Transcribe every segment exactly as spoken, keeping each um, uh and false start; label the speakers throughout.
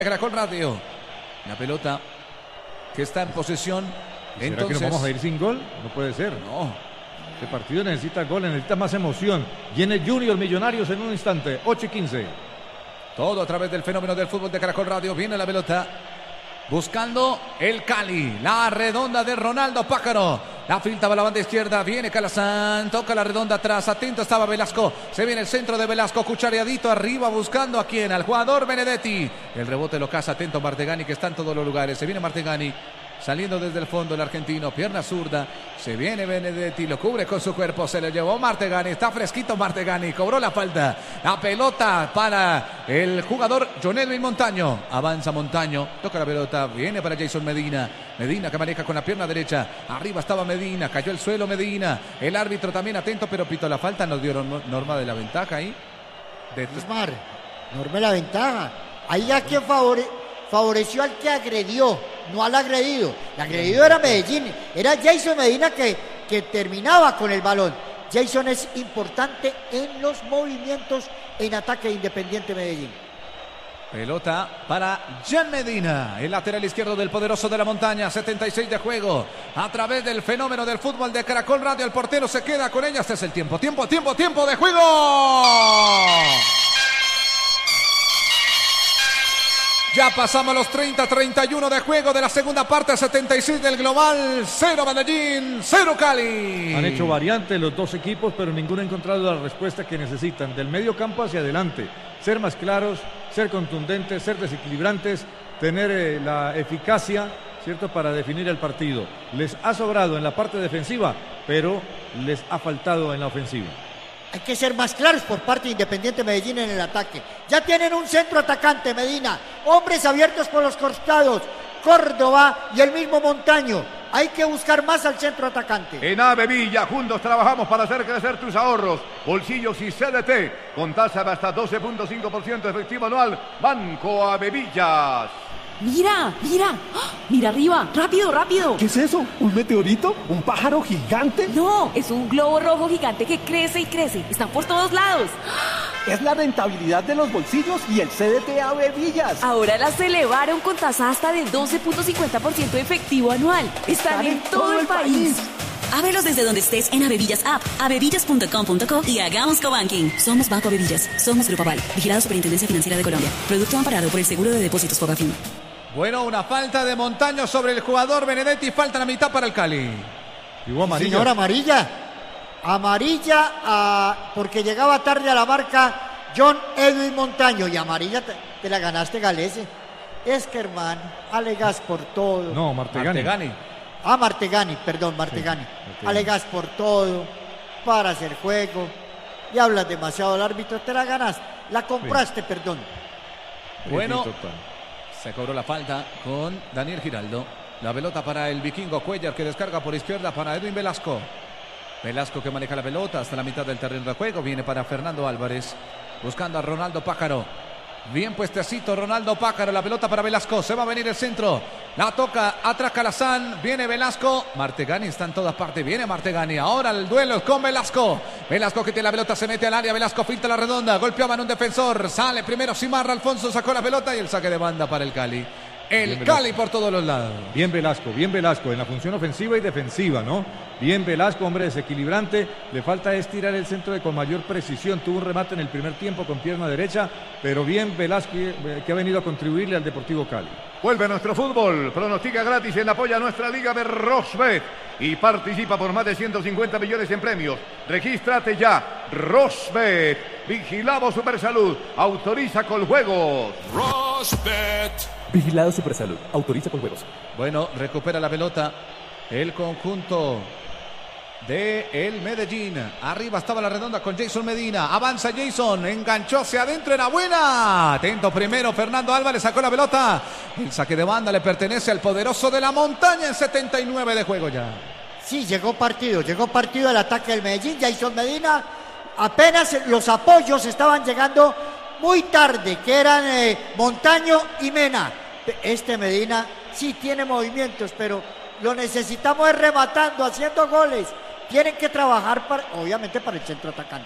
Speaker 1: Caracol Radio. La pelota que está en posesión.
Speaker 2: ¿Será
Speaker 1: Entonces,
Speaker 2: que nos vamos a ir sin gol? No puede ser.
Speaker 1: No.
Speaker 2: Este partido necesita gol, necesita más emoción. Viene Junior Millonarios en un instante. ocho y quince.
Speaker 1: Todo a través del fenómeno del fútbol de Caracol Radio. Viene la pelota. Buscando el Cali. La redonda de Ronaldo Pájaro. La filtra a la banda izquierda. Viene Calazán. Toca la redonda atrás. Atento estaba Velasco. Se viene el centro de Velasco. Cuchareadito arriba. Buscando a quién. Al jugador Benedetti. El rebote lo caza. Atento Martegani, que está en todos los lugares. Se viene Martegani. Saliendo desde el fondo el argentino, pierna zurda, se viene Benedetti, lo cubre con su cuerpo, se le llevó Martegani, está fresquito Martegani, cobró la falta, la pelota para el jugador John Edwin Montaño, avanza Montaño, toca la pelota, viene para Jason Medina, Medina que maneja con la pierna derecha, arriba estaba Medina, cayó el suelo Medina, el árbitro también atento, pero pitó la falta, nos dieron norma de la ventaja ahí.
Speaker 3: De Ismar, norma de la ventaja, ahí ya quien favorece. Favoreció al que agredió, no al agredido. El agredido era Medellín, era Jason Medina que, que terminaba con el balón. Jason es importante en los movimientos en ataque de Independiente Medellín.
Speaker 1: Pelota para Jan Medina, el lateral izquierdo del poderoso de la montaña, setenta y seis de juego. A través del fenómeno del fútbol de Caracol Radio, el portero se queda con ella. Este es el tiempo, tiempo, tiempo, tiempo de juego. Ya pasamos los treinta treinta y uno de juego de la segunda parte, setenta y seis del global, cero Medellín, cero Cali.
Speaker 2: Han hecho variantes los dos equipos, pero ninguno ha encontrado la respuesta que necesitan. Del medio campo hacia adelante, ser más claros, ser contundentes, ser desequilibrantes, tener eh, la eficacia, ¿cierto?, para definir el partido. Les ha sobrado en la parte defensiva, pero les ha faltado en la ofensiva.
Speaker 3: Hay que ser más claros por parte de Independiente Medellín en el ataque. Ya tienen un centro atacante, Medina. Hombres abiertos por los costados. Córdoba y el mismo Montaño. Hay que buscar más al centro atacante.
Speaker 4: En Avevilla, juntos trabajamos para hacer crecer tus ahorros. Bolsillos y C D T. Con tasa de hasta doce punto cinco por ciento efectivo anual. Banco Avevillas.
Speaker 5: ¡Mira! ¡Mira! ¡Oh! ¡Mira arriba! ¡Rápido, rápido!
Speaker 6: ¿Qué es eso? ¿Un meteorito? ¿Un pájaro gigante?
Speaker 5: No, es un globo rojo gigante que crece y crece. Está por todos lados.
Speaker 6: Es la rentabilidad de los bolsillos y el C D T Avevillas.
Speaker 5: Ahora las elevaron con tasa hasta de doce punto cincuenta por ciento efectivo anual. Están, Están en, en todo, todo el país. país.
Speaker 7: Ábrelos desde donde estés en Avevillas App, avevillas punto com punto co y hagamos cobanking. Somos Banco Avevillas. Somos Grupo Aval. Vigilado Superintendencia Financiera de Colombia. Producto amparado por el Seguro de Depósitos Fogafín.
Speaker 1: Bueno, una falta de Montaño sobre el jugador Benedetti. Falta la mitad para el Cali.
Speaker 2: Igual amarilla.
Speaker 3: Señor, amarilla. Amarilla a, porque llegaba tarde a la marca John Edwin Montaño. Y amarilla te, te la ganaste, Galese. Es que, hermano, alegas por todo.
Speaker 2: No, Martegani.
Speaker 1: Martegani.
Speaker 3: Ah, Martegani, perdón, Martegani. Sí, alegas por todo, paras el juego y hablas demasiado al árbitro. Te la ganaste. La compraste, sí. Perdón.
Speaker 1: Bueno. Se cobró la falta con Daniel Giraldo. La pelota para el vikingo Cuellar, que descarga por izquierda para Edwin Velasco. Velasco que maneja la pelota hasta la mitad del terreno de juego. Viene para Fernando Álvarez. Buscando a Ronaldo Pájaro. Bien puestecito Ronaldo Pájaro. La pelota para Velasco. Se va a venir el centro. La toca atrás Calazán. Viene Velasco. Martegani está en todas partes. Viene Martegani. Ahora el duelo con Velasco. Velasco que tiene la pelota. Se mete al área. Velasco filtra la redonda. Golpeaba en un defensor. Sale primero Simarra. Alfonso sacó la pelota y el saque de banda para el Cali. El Cali por todos los lados.
Speaker 2: Bien Velasco, bien Velasco en la función ofensiva y defensiva, ¿no? Bien Velasco, hombre desequilibrante. Le falta estirar el centro de con mayor precisión. Tuvo un remate en el primer tiempo con pierna derecha, pero bien Velasco que ha venido a contribuirle al Deportivo Cali.
Speaker 4: Vuelve nuestro fútbol. Pronostica gratis en apoyo a nuestra liga de Rosbet y participa por más de ciento cincuenta millones en premios. Regístrate ya. Rosbet. Vigilado Supersalud. Autoriza con juegos.
Speaker 6: Rosbet. Vigilado Supersalud. Autoriza con juegos.
Speaker 1: Bueno, recupera la pelota el conjunto de el Medellín. Arriba estaba la redonda con Jason Medina. Avanza Jason, enganchó hacia adentro, era buena. Atento primero, Fernando Álvarez sacó la pelota. El saque de banda le pertenece al poderoso de la montaña en setenta y nueve de juego ya.
Speaker 3: Sí, llegó partido, llegó partido al ataque del Medellín. Jason Medina, apenas los apoyos estaban llegando muy tarde, que eran eh, Montaño y Mena. Este Medina sí tiene movimientos, pero lo necesitamos es rematando, haciendo goles. Tienen que trabajar, para, obviamente, para el centro atacante.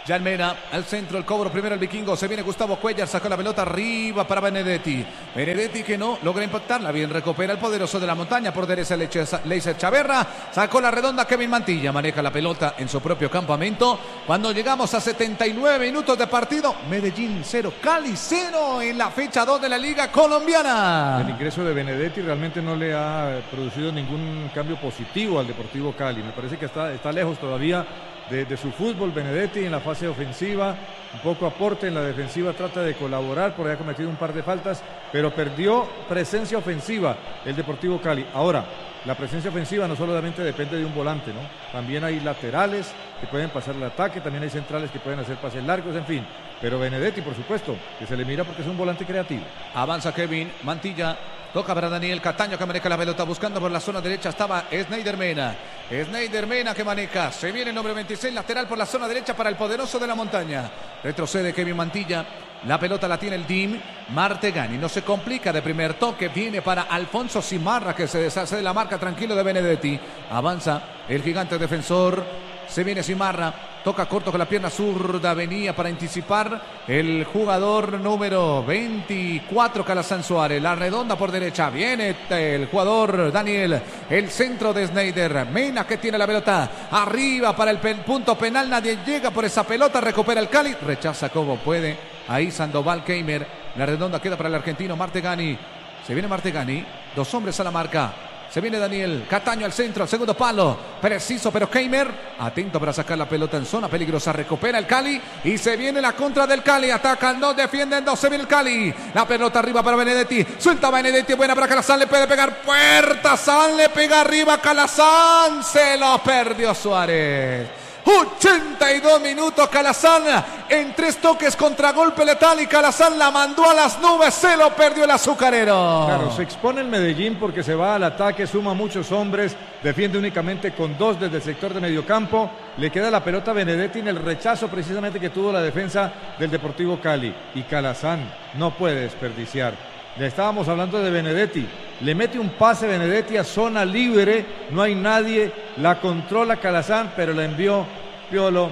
Speaker 1: Ya Mena, al centro, el cobro primero el vikingo, se viene Gustavo Cuellar, sacó la pelota arriba para Benedetti. Benedetti que no logra impactarla, bien recupera el poderoso de la montaña por derecha Leiser Chaverra, sacó la redonda Kevin Mantilla, maneja la pelota en su propio campamento. Cuando llegamos a setenta y nueve minutos de partido, Medellín cero, Cali cero en la fecha dos de la Liga Colombiana.
Speaker 2: El ingreso de Benedetti realmente no le ha producido ningún cambio positivo al Deportivo Cali, me parece que está, está lejos todavía De, de su fútbol. Benedetti en la fase ofensiva, un poco aporte en la defensiva, trata de colaborar, porque ha cometido un par de faltas, pero perdió presencia ofensiva el Deportivo Cali. Ahora, la presencia ofensiva no solamente depende de un volante, ¿no? También hay laterales que pueden pasar el ataque, también hay centrales que pueden hacer pases largos, en fin. Pero Benedetti, por supuesto, que se le mira porque es un volante creativo.
Speaker 1: Avanza Kevin Mantilla. Toca para Daniel Cataño que maneja la pelota buscando por la zona derecha. Estaba Snyder Mena. Snyder Mena que maneja. Se viene el número veintiséis lateral por la zona derecha para el poderoso de la montaña. Retrocede Kevin Mantilla. La pelota la tiene el D I M. Martegani no se complica de primer toque. Viene para Alfonso Cimarra que se deshace de la marca tranquilo de Benedetti. Avanza el gigante defensor. Se viene Cimarra. Toca corto con la pierna zurda, venía para anticipar el jugador número veinticuatro, Calazán Suárez. La redonda por derecha, viene el jugador Daniel, el centro de Snyder. Mena que tiene la pelota arriba para el pen, punto penal, nadie llega por esa pelota, recupera el Cali, rechaza como puede. Ahí Sandoval Keimer, la redonda queda para el argentino Martegani. Se viene Martegani, dos hombres a la marca. Se viene Daniel Cataño al centro, al segundo palo. Preciso, pero Keimer atento para sacar la pelota en zona peligrosa. Recupera el Cali y se viene la contra del Cali. Atacan dos, defienden dos. Se viene el Cali. La pelota arriba para Benedetti. Suelta Benedetti. Buena para Calazán. Le puede pegar puerta. San le pega arriba. Calazán. Se lo perdió Suárez. ochenta y dos minutos Calazán en tres toques, contragolpe letal y Calazán la mandó a las nubes, se lo perdió el azucarero.
Speaker 2: Claro, se expone el Medellín porque se va al ataque, suma muchos hombres, defiende únicamente con dos desde el sector de mediocampo, le queda la pelota a Benedetti en el rechazo precisamente que tuvo la defensa del Deportivo Cali y Calazán no puede desperdiciar. Le estábamos hablando de Benedetti, le mete un pase Benedetti a zona libre, no hay nadie, la controla Calazán, pero la envió Piolo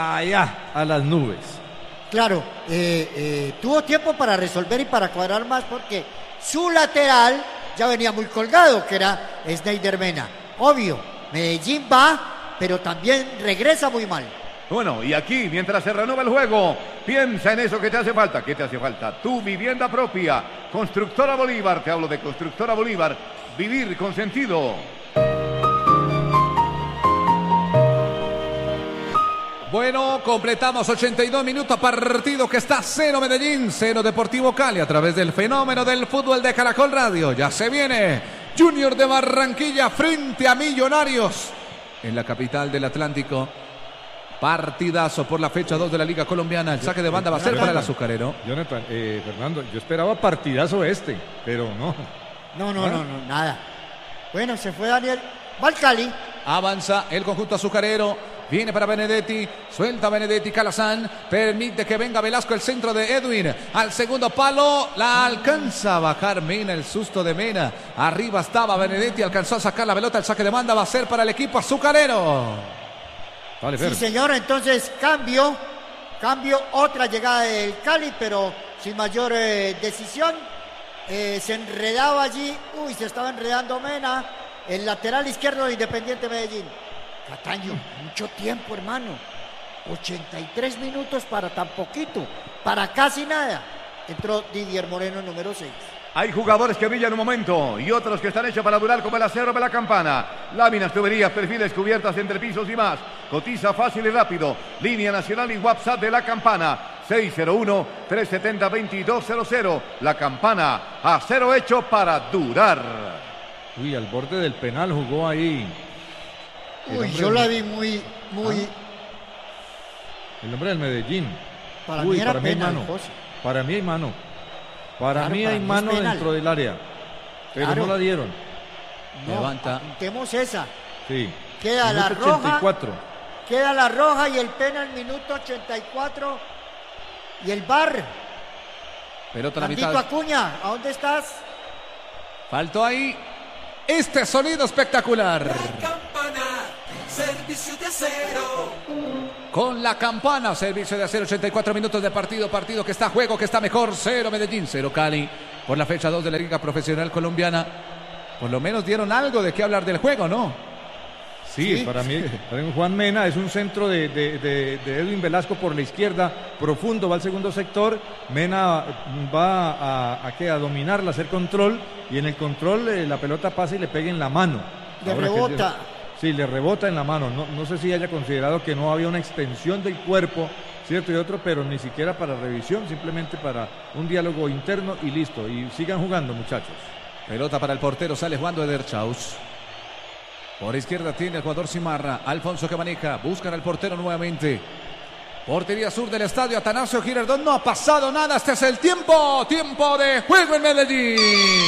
Speaker 2: allá a las nubes.
Speaker 3: Claro, eh, eh, tuvo tiempo para resolver y para cuadrar más porque su lateral ya venía muy colgado, que era Snyder Mena. Obvio, Medellín va, pero también regresa muy mal.
Speaker 4: Bueno, y aquí, mientras se renueva el juego, piensa en eso que te hace falta. ¿Qué te hace falta? Tu vivienda propia. Constructora Bolívar, te hablo de Constructora Bolívar. Vivir con sentido.
Speaker 1: Bueno, completamos ochenta y dos minutos, partido que está cero Medellín, cero Deportivo Cali a través del fenómeno del fútbol de Caracol Radio. Ya se viene Junior de Barranquilla frente a Millonarios en la capital del Atlántico. Partidazo por la fecha dos de la Liga Colombiana. El saque de banda va a ser para el azucarero.
Speaker 2: Jonathan, eh, Fernando, yo esperaba partidazo este, pero no.
Speaker 3: No, no, no, no, nada. Bueno, se fue Daniel. Va el Cali.
Speaker 1: Avanza el conjunto azucarero. Viene para Benedetti, suelta Benedetti, Calazán, permite que venga Velasco, el centro de Edwin, al segundo palo, la alcanza a bajar Mena, el susto de Mena, arriba estaba Benedetti, alcanzó a sacar la pelota, el saque de banda va a ser para el equipo azucarero.
Speaker 3: Vale, sí, señor, entonces cambio, cambio, otra llegada del Cali, pero sin mayor eh, decisión, eh, se enredaba allí, uy, se estaba enredando Mena, el lateral izquierdo de Independiente Medellín. Cataño, mucho tiempo, hermano. ochenta y tres minutos para tan poquito, para casi nada. Entró Didier Moreno, número seis.
Speaker 4: Hay jugadores que brillan un momento y otros que están hechos para durar como el acero de la campana. Láminas, tuberías, perfiles, cubiertas, entrepisos y más. Cotiza fácil y rápido. Línea nacional y WhatsApp de la campana. seis cero uno, tres siete cero, dos dos cero cero. La campana, acero hecho para durar.
Speaker 2: Uy, al borde del penal jugó ahí.
Speaker 3: Uy, yo la vi muy, muy...
Speaker 2: ¿Ah? El hombre del Medellín.
Speaker 3: Para
Speaker 2: Uy,
Speaker 3: mí era
Speaker 2: para mí hay
Speaker 3: penal,
Speaker 2: mano.
Speaker 3: José.
Speaker 2: Para mí hay mano. Para
Speaker 3: Claro,
Speaker 2: mí
Speaker 3: para
Speaker 2: hay
Speaker 3: mí es
Speaker 2: mano
Speaker 3: penal.
Speaker 2: dentro del área. Pero
Speaker 3: Claro.
Speaker 2: no la dieron.
Speaker 3: No,
Speaker 1: Levanta.
Speaker 3: apuntemos esa.
Speaker 2: Sí.
Speaker 3: Queda la
Speaker 2: Minuto
Speaker 3: roja.
Speaker 2: ochenta y cuatro.
Speaker 3: Queda la roja y el penal, minuto ochenta y cuatro. Y el V A R.
Speaker 1: Pelota a la
Speaker 3: Landito
Speaker 1: mitad.
Speaker 3: Acuña, ¿a dónde estás?
Speaker 1: Faltó ahí este sonido espectacular.
Speaker 8: Servicio de Acero.
Speaker 1: Con la campana, Servicio de Acero, ochenta y cuatro minutos de partido, partido que está a juego, que está mejor, cero Medellín, cero Cali, por la fecha dos de la Liga Profesional Colombiana. Por lo menos dieron algo de qué hablar del juego, ¿no?
Speaker 2: Sí, sí, para mí, para mí Juan Mena es un centro de, de, de, de Edwin Velasco por la izquierda, profundo, va al segundo sector, Mena va a, a, ¿qué? a dominarla, a hacer control, y en el control eh, la pelota pasa y le pega en la mano.
Speaker 3: Le
Speaker 2: Ahora
Speaker 3: rebota.
Speaker 2: Que, sí, le rebota en la mano, no, no sé si haya considerado que no había una extensión del cuerpo, cierto y otro, pero ni siquiera para revisión, simplemente para un diálogo interno y listo, y sigan jugando, muchachos.
Speaker 1: Pelota para el portero, sale jugando Eder Chaus. Por izquierda tiene el jugador Cimarra. Alfonso que maneja. Buscan al portero nuevamente. Portería sur del estadio Atanasio Girardot. No ha pasado nada. Este es el tiempo. Tiempo de juego en Medellín.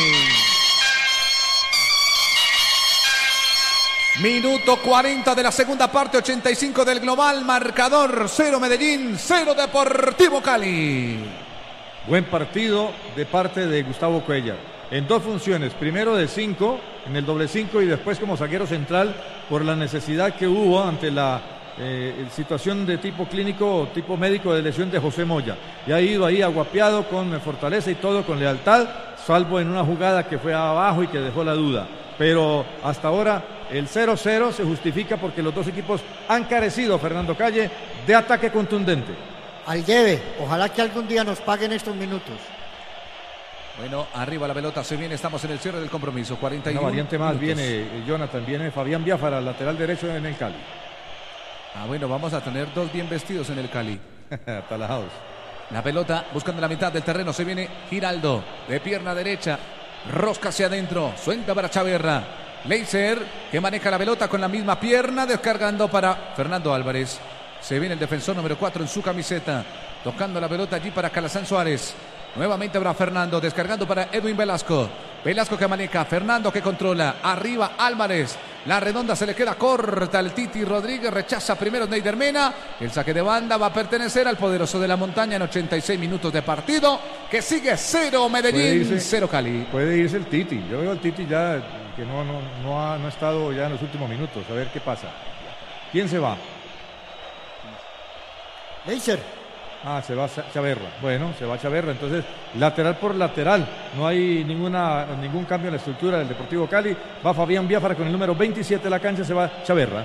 Speaker 1: Minuto cuarenta de la segunda parte. ochenta y cinco del global. Marcador cero Medellín. cero Deportivo Cali.
Speaker 2: Buen partido de parte de Gustavo Cuellar. En dos funciones, primero de cinco, en el doble cinco y después como zaguero central por la necesidad que hubo ante la eh, situación de tipo clínico o tipo médico de lesión de José Moya. Y ha ido ahí aguapeado con fortaleza y todo, con lealtad, salvo en una jugada que fue abajo y que dejó la duda. Pero hasta ahora el cero cero se justifica porque los dos equipos han carecido, Fernando Calle, de ataque contundente.
Speaker 3: Al lleve, ojalá que algún día nos paguen estos minutos.
Speaker 1: Bueno, arriba la pelota, se viene, estamos en el cierre del compromiso, cuarenta y uno
Speaker 2: Una variante más,
Speaker 1: minutos.
Speaker 2: viene Jonathan, viene Fabián Biafara, lateral derecho en el Cali.
Speaker 1: Ah, bueno, vamos a tener dos bien vestidos en el Cali.
Speaker 2: Talajados.
Speaker 1: La pelota buscando la mitad del terreno, se viene Giraldo, de pierna derecha, rosca hacia adentro, suelta para Chaverra. Leiser, que maneja la pelota con la misma pierna, descargando para Fernando Álvarez. Se viene el defensor número cuatro en su camiseta, tocando la pelota allí para Calazán Suárez. Nuevamente para Fernando, descargando para Edwin Velasco. Velasco que maneja, Fernando que controla. Arriba Álvarez. La redonda se le queda corta al Titi Rodríguez. Rechaza primero Neider Mena. El saque de banda va a pertenecer al poderoso de la montaña en ochenta y seis minutos de partido. Que sigue cero Medellín,
Speaker 2: irse,
Speaker 1: cero Cali.
Speaker 2: Puede irse el Titi. Yo veo al Titi ya que no, no, no, ha, no ha estado ya en los últimos minutos. A ver qué pasa. ¿Quién se va?
Speaker 3: Leiser.
Speaker 2: Ah, se va Chaverra. Bueno, se va Chaverra. Entonces, lateral por lateral. No hay ninguna, ningún cambio en la estructura del Deportivo Cali. Va Fabián Biafara con el número veintisiete de la cancha. Se va Chaverra.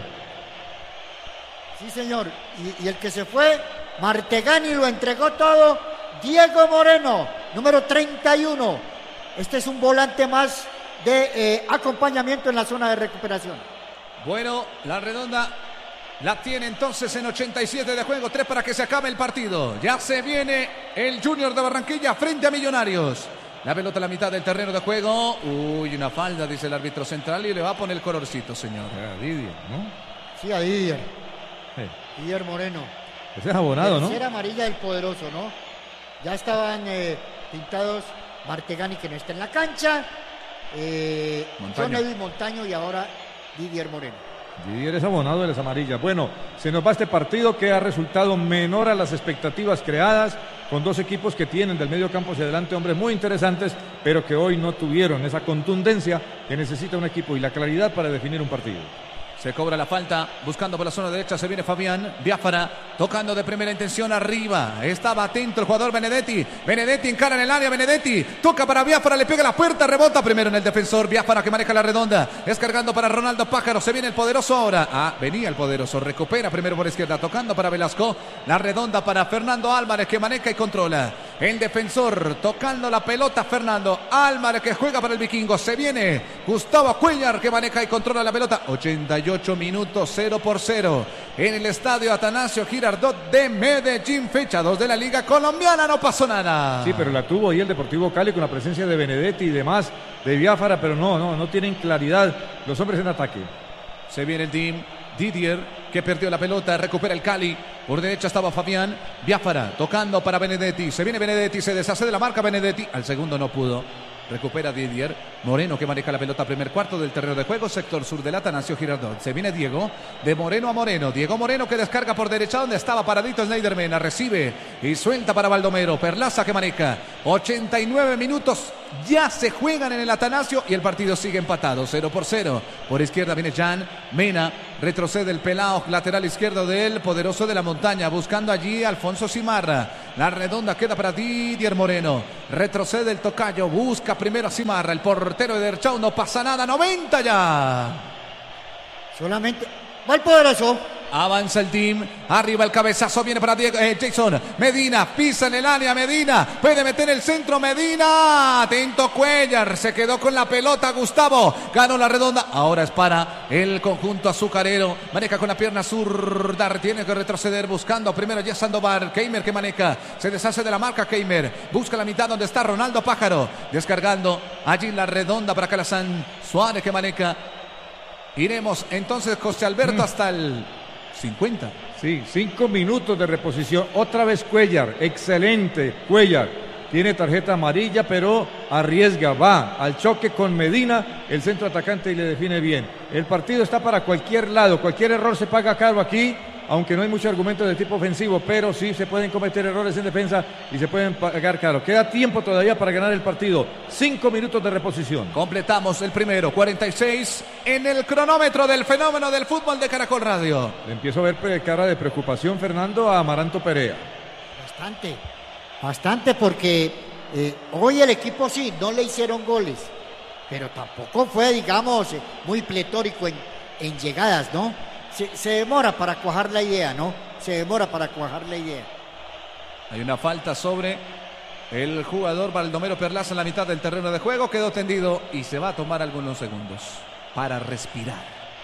Speaker 3: Sí, señor. Y, y el que se fue, Martegani, lo entregó todo. Diego Moreno, número treinta y uno. Este es un volante más de eh, acompañamiento en la zona de recuperación.
Speaker 1: Bueno, la redonda la tiene entonces en ochenta y siete de juego, tres para que se acabe el partido. Ya se viene el Junior de Barranquilla frente a Millonarios. La pelota a la mitad del terreno de juego. Uy, una falda, dice el árbitro central, y le va a poner el colorcito, señor.
Speaker 2: A Didier, ¿no?
Speaker 3: Sí, a Didier.
Speaker 2: Sí.
Speaker 3: Didier Moreno.
Speaker 2: Ese es abonado, ¿no?
Speaker 3: Tercera amarilla del poderoso, ¿no? Ya estaban eh, pintados Martegani, que no está en la cancha. Eh, John Edwin Montaño y ahora Didier Moreno.
Speaker 2: Didier es abonado de las amarillas. Bueno, se nos va este partido que ha resultado menor a las expectativas creadas, con dos equipos que tienen del medio campo hacia adelante hombres muy interesantes, pero que hoy no tuvieron esa contundencia que necesita un equipo y la claridad para definir un partido.
Speaker 1: Se cobra la falta, buscando por la zona derecha, se viene Fabián Biafara, tocando de primera intención arriba. Estaba atento el jugador Benedetti. Benedetti encara en el área, Benedetti toca para Biafara, le pega la puerta, rebota primero en el defensor. Biafara que maneja la redonda, descargando para Ronaldo Pájaro. Se viene el poderoso ahora. Ah, venía el poderoso, recupera primero por izquierda, tocando para Velasco. La redonda para Fernando Álvarez que maneja y controla. El defensor tocando la pelota, Fernando Álvarez que juega para el Vikingo. Se viene Gustavo Cuellar que maneja y controla la pelota. ochenta y ocho minutos, cero por cero en el estadio Atanasio Girardot de Medellín, fecha dos de la Liga Colombiana. No pasó nada.
Speaker 2: Sí, pero la tuvo ahí el Deportivo Cali con la presencia de Benedetti y demás, de Biafara, pero no, no, no tienen claridad los hombres en ataque.
Speaker 1: Se viene el team Didier que perdió la pelota, recupera el Cali. Por derecha estaba Fabián Biafara tocando para Benedetti. Se viene Benedetti, se deshace de la marca Benedetti. Al segundo no pudo. Recupera Didier. Moreno que maneja la pelota. Primer cuarto del terreno de juego. Sector sur del Atanasio Girardot. Se viene Diego. De Moreno a Moreno. Diego Moreno que descarga por derecha donde estaba paradito Snyder Mena. Recibe y suelta para Baldomero. Perlaza que maneja. ochenta y nueve minutos. Ya se juegan en el Atanasio y el partido sigue empatado. cero por cero. Por izquierda viene Jan. Mena. Retrocede el pelao. Lateral izquierdo del poderoso de la montaña. Buscando allí a Alfonso Simarra. La redonda queda para Didier Moreno. Retrocede el tocayo. Busca primero a Simarra. El portero de Derchau. No pasa nada. noventa ya.
Speaker 3: Solamente va el poderoso.
Speaker 1: Avanza el team, arriba el cabezazo, viene para Diego, eh, Jason Medina, pisa en el área, Medina, puede meter el centro, Medina, atento Cuellar, se quedó con la pelota Gustavo, ganó la redonda, ahora es para el conjunto azucarero, maneja con la pierna zurda, tiene que retroceder buscando primero ya Sandoval, Keimer que maneja, se deshace de la marca Keimer, busca la mitad donde está Ronaldo Pájaro, descargando allí la redonda para Calazán, Suárez que maneja, iremos entonces José Alberto mm. hasta el cincuenta.
Speaker 2: Sí, cinco minutos de reposición. Otra vez Cuellar. Excelente Cuellar. Tiene tarjeta amarilla, pero arriesga. Va al choque con Medina, el centro atacante, y le define bien. El partido está para cualquier lado. Cualquier error se paga caro aquí, aunque no hay mucho argumento de tipo ofensivo, pero sí se pueden cometer errores en defensa y se pueden pagar caro. Queda tiempo todavía para ganar el partido. Cinco minutos de reposición.
Speaker 1: Completamos el primero, cuarenta y seis en el cronómetro del fenómeno del fútbol de Caracol Radio.
Speaker 2: Le empiezo a ver cara de preocupación, Fernando, a Amaranto Perea.
Speaker 3: Bastante, bastante, porque eh, hoy el equipo sí, no le hicieron goles, pero tampoco fue, digamos, muy pletórico en, en llegadas, ¿no? Se, se demora para cuajar la idea, ¿no? Se demora para cuajar la idea.
Speaker 1: Hay una falta sobre el jugador Baldomero Perlaza en la mitad del terreno de juego. Quedó tendido y se va a tomar algunos segundos para respirar.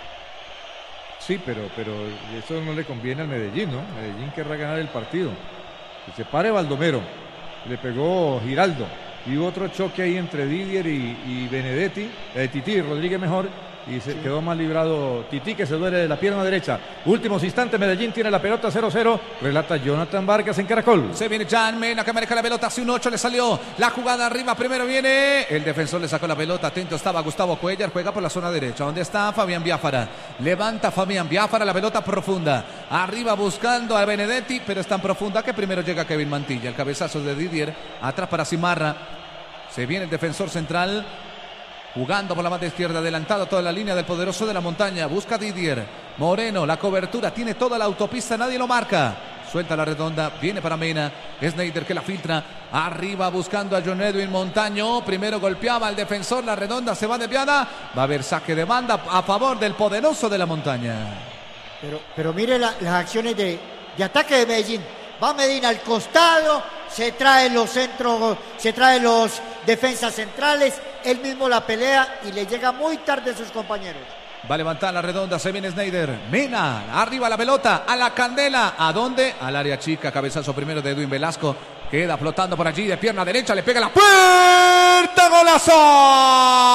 Speaker 2: Sí, pero, pero eso no le conviene al Medellín, ¿no? Medellín querrá ganar el partido. Que se pare Baldomero. Le pegó Giraldo. Y hubo otro choque ahí entre Didier y, y Benedetti. Eh, Titi, Rodríguez mejor. Y se sí. quedó más librado Titi, que se duele de la pierna derecha. Últimos instantes, Medellín tiene la pelota cero cero. Relata Jonathan Vargas en Caracol.
Speaker 1: Se viene Jan Mena que maneja la pelota. Hace un ocho le salió la jugada arriba. Primero viene el defensor, le sacó la pelota. Atento estaba Gustavo Cuellar. Juega por la zona derecha. ¿Dónde está Fabián Biafara? Levanta Fabián Biafara la pelota profunda. Arriba buscando a Benedetti, pero es tan profunda que primero llega Kevin Mantilla. El cabezazo de Didier. Atrás para Simarra. Se viene el defensor central. Jugando por la banda izquierda, adelantado toda la línea del poderoso de la montaña. Busca Didier. Moreno, la cobertura, tiene toda la autopista, nadie lo marca. Suelta la redonda, viene para Mena. Snyder que la filtra. Arriba buscando a John Edwin Montaño. Primero golpeaba al defensor, la redonda se va desviada. Va a haber saque de banda a favor del poderoso de la montaña.
Speaker 3: Pero, pero mire la, las acciones de, de ataque de Medellín. Va Medina al costado, se traen los centros, se traen los defensas centrales, él mismo la pelea y le llega muy tarde a sus compañeros.
Speaker 1: Va a levantar la redonda, se viene Snyder. Mena, arriba la pelota, a la candela. ¿A dónde? Al área chica, cabezazo primero de Edwin Velasco. Queda flotando por allí de pierna derecha, le pega la puerta, golazo.